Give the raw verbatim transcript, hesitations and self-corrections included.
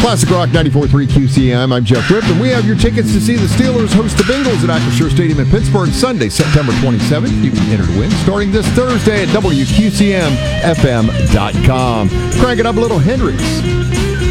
Classic Rock ninety-four point three Q C M. I'm Jeff Tripp, and we have your tickets to see the Steelers host the Bengals at Acrisure Stadium in Pittsburgh Sunday, September twenty-seventh. You can enter to win starting this Thursday at W Q C M F M dot com. Crank it up a little, Hendrix.